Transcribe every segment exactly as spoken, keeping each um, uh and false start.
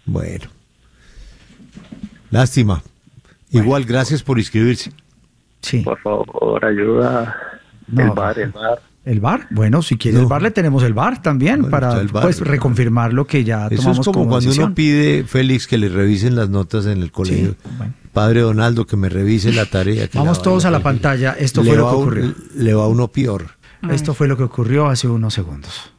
Bueno. Lástima. Bueno. Igual, gracias por inscribirse. Sí. Por favor, ayuda. No. El bar, el bar. ¿El bar? Bueno, si quieres no. el bar, le tenemos el bar también bueno, para bar, pues reconfirmar lo que ya eso tomamos es como, como cuando decisión. Uno pide, Félix, que le revisen las notas en el colegio. Sí, bueno. Padre Donaldo, que me revise la tarea. Que Vamos la todos a la pantalla. Esto fue lo que ocurrió. Un, le va a uno peor. Ay. Esto fue lo que ocurrió hace unos segundos.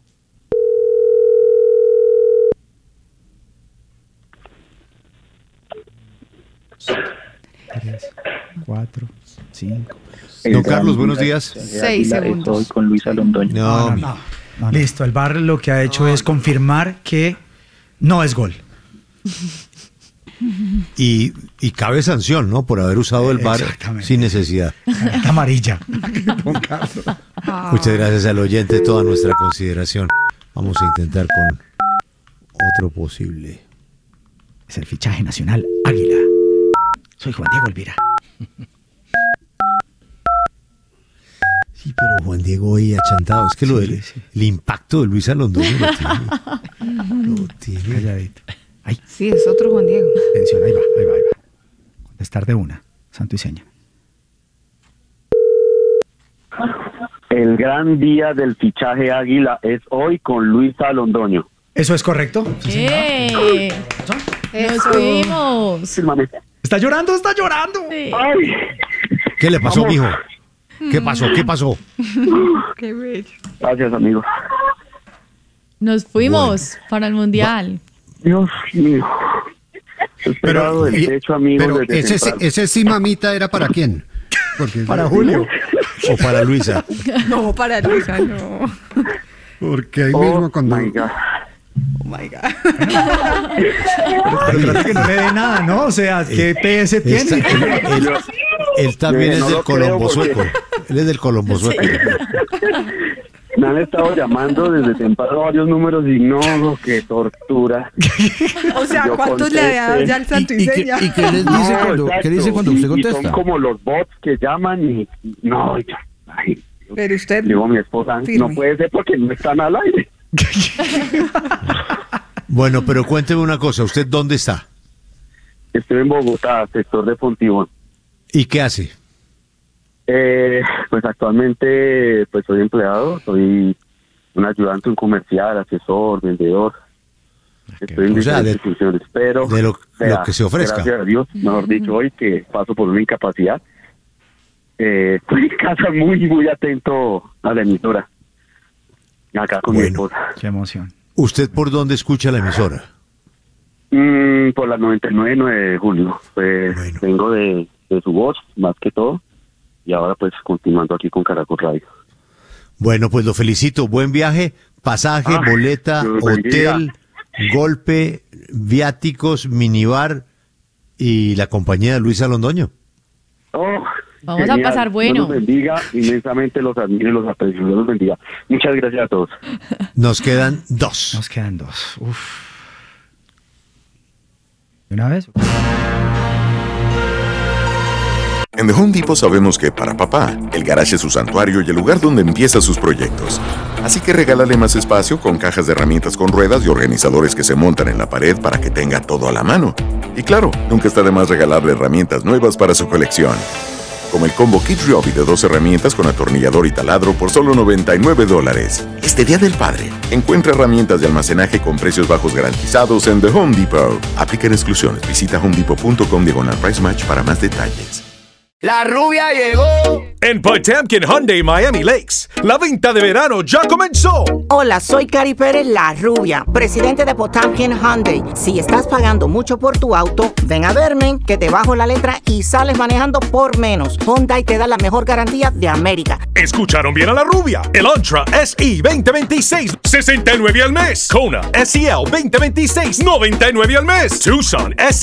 Tres, cuatro, cinco. Don Carlos, buenos días. Seis segundos. Estoy con Luisa Londoño. No, no, no, no, no. Listo, el V A R lo que ha hecho no, es confirmar que no es gol. Y, y cabe sanción, ¿no? Por haber usado el V A R sin necesidad. Amarilla. Muchas gracias al oyente, toda nuestra consideración. Vamos a intentar con otro posible. Es el fichaje nacional Águila. Soy Juan Diego Elvira. Sí, pero Juan Diego hoy achantado. Es que sí, lo del sí. el impacto de Luisa Londoño lo tiene. Lo tiene. Calladito. Ay. Sí, es otro Juan Diego. Atención, ahí va, ahí va, ahí va. Contestar de una, santo y seña. El gran día del fichaje Águila es hoy con Luisa Londoño. ¿Eso es correcto? Sí, ¡Eh! ¡Nos fuimos! ¿Está llorando? ¡Está llorando! Sí. Ay. ¿Qué le pasó, mijo? ¿Qué pasó? ¿Qué pasó? Qué bello. Gracias, amigo. Nos fuimos bueno. para el Mundial. Dios mío. Pero, del techo, amigo, pero ese, ese sí, mamita, ¿era para quién? Porque para Julio. ¿O para Luisa? No, para Luisa, no. Porque ahí oh, mismo cuando... My God. Oh my God. Pero trata que no le dé nada, ¿no? O sea, ¿qué P S tiene? Él, él, él también no es del Colombo Sueco. Porque... Él es del Colombo Sueco. Sí. Me han estado llamando desde temprano varios números y no, qué tortura. O sea, yo ¿cuántos contesté. Le había dado ya el santo y, y seña? ¿Y qué les dice, no, cuando, ¿qué dice cuando usted contesta? Y son como los bots que llaman y no, ya, ay, pero usted digo, mi esposa, firme. No puede ser porque no están al aire. Bueno, pero cuénteme una cosa, ¿usted dónde está? Estoy en Bogotá, sector de Fontibón. ¿Y qué hace? Eh, pues actualmente pues soy empleado, soy un ayudante, un comercial, asesor, vendedor. Estoy en diferentes funciones, pero de lo, sea, lo que se ofrezca. Gracias a Dios, mejor dicho, hoy que paso por una incapacidad, eh, estoy en casa muy, muy atento a la emisora. Acá con bueno, mi esposa. Qué emoción. ¿Usted por dónde escucha la emisora? Mm, por la noventa y nueve punto nueve de Julio. Pues bueno. Vengo de, de su voz, más que todo. Y ahora pues continuando aquí con Caracol Radio. Bueno, pues lo felicito. Buen viaje, pasaje, ah, boleta, hotel, golpe, viáticos, minibar y la compañía de Luisa Londoño. Oh, vamos genial. A pasar bueno. Dios los bendiga, inmensamente los admiro y los aprecio. Dios los bendiga. Muchas gracias a todos. Nos quedan dos. Nos quedan dos. Uf. ¿De una vez? En The Home Depot sabemos que para papá, el garaje es su santuario y el lugar donde empieza sus proyectos. Así que regálale más espacio con cajas de herramientas con ruedas y organizadores que se montan en la pared para que tenga todo a la mano. Y claro, nunca está de más regalarle herramientas nuevas para su colección. Como el combo Kid Ryobi de dos herramientas con atornillador y taladro por solo noventa y nueve dólares. Este Día del Padre, encuentra herramientas de almacenaje con precios bajos garantizados en The Home Depot. Aplican exclusiones. Visita homedepot.com diagonal price match para más detalles. La rubia llegó. En Potemkin Hyundai Miami Lakes, la venta de verano ya comenzó. Hola, soy Cari Pérez, la rubia, presidente de Potemkin Hyundai. Si estás pagando mucho por tu auto, ven a verme, que te bajo la letra y sales manejando por menos. Hyundai te da la mejor garantía de América. ¿Escucharon bien a la rubia? El Elantra S E veinte veintiséis, sesenta y nueve al mes. Kona S E L veinte veintiséis, noventa y nueve al mes. Tucson S